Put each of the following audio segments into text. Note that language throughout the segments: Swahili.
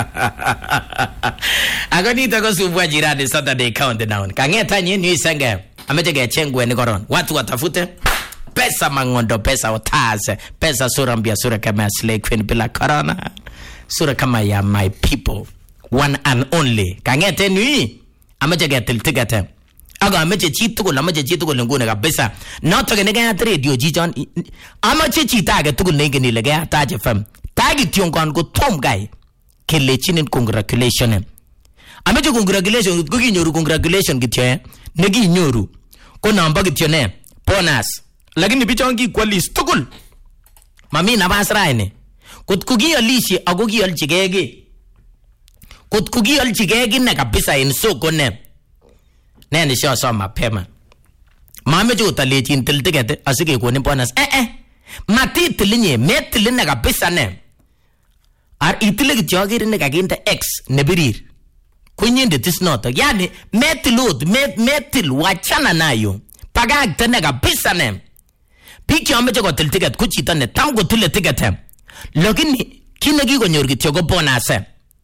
Agonita ko subwa jirani Saturday countdown. Kangeta nyinyi isenge. Ameje chengwe ni koron. Watu watafute pesa mangondo, pesa otaze, pesa sura mbia sura kama slave queen bila corona. Sura kama ya my people. One and only. Kangeta ni ameje tiltigate. Aga ameje chituko ngune kabisa. Noto nega radio jijon. Ameje chitaga tuko ngene lega taje fam. Tagi tiongon go tom guy. Kelechinin congratulation. Ameje congratulation kuginyoru congratulation gitye. Negi nyoru. Ko namba gityo ne. Bonus. Lakini bichongi kwa list tukul. Mami na basraine. Kut kugialishi agogialchigege. Kut kugialchigege na kabisa in soko ne. Nene sho so mapema. Mame jo talechin tiltigete asige ko ni bonus. Mati tilinye metilin na kabisa ne. Ar itilig jogir ne kaginte X ne birir. Kunyinde tisnoto. Yani metilud metil wachana nayo. Pagag tene kabisa ne. Piki ameje ko tiltiget kuchita ne tango tile tigete. Lakini kinagi ko nyor kityo ko bonus.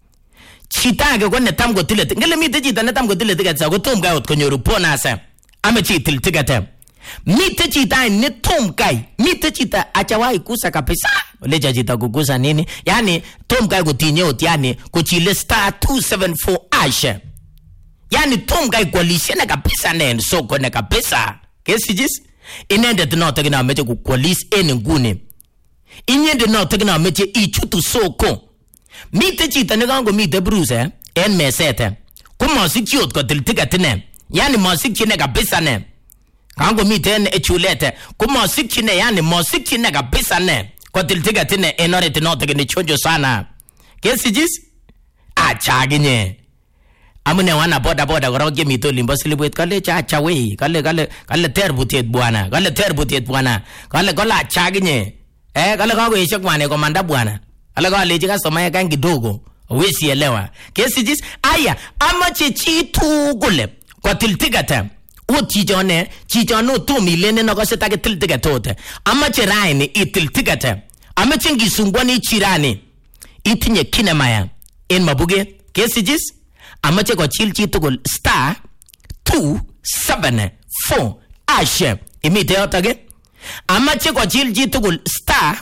Chita ke ko ne tango tile ngele mite chita ne tango tile tiget sa ko tom ga ko nyoru bonus. Ame chi tiltigete. Mite chita ne tom kai. Mite chita achawai kusa kabisa. Leja chita kukusa nini? Yani tom kai ko tinyo yani ko chile star 274 ashe. Yani tom kai ko lishena kabisa ne soko ne kabisa. Kesi jis? Inende tino tegina meche kukwalisi ene ngune. Inyende no tegina meche ichutu soko. Mite chita negango mite bruise en mesete. Kumasik chiot ko tiltigatine. Yani masik chine kabisa ne. Kango mite en echulete. Kumasik chine yani masik chine kabisa ne. Ko tiltigatine enore tino tegine chonjo sana. Kesi jis? Achaginye. Amune wana boda goroge mito limbo silibwet kale cha we kale terbutiet bwana kale gola chaginye kale kago yeshok mane komanda bwana kale kale jika somaya kan kidogo wesi elewa kesi jis aya amache chitu gule kwa tiltigata chichone tu milene no koseta ke tiltigatote amache raini itiltigata amache ngisungwani chirani itinye kinemaya en mabuge kesi jis amache ko chilchi tugul star 274 ashe imite yotage amache ko chilchi tugul star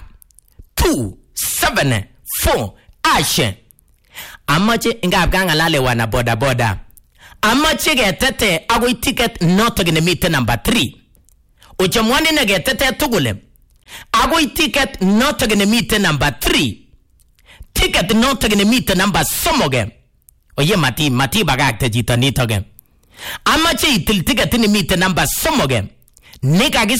274 ashe amache ngab kangalale wana boda amache getete agoi ticket notoge ne mite number 3 uchamwani ne getete tugule agoi ticket notoge ne mite number 3 ticket notoge ne mite number somoge oye mati bagakte jita nitoge amache itil ticket ni mite number somoge nika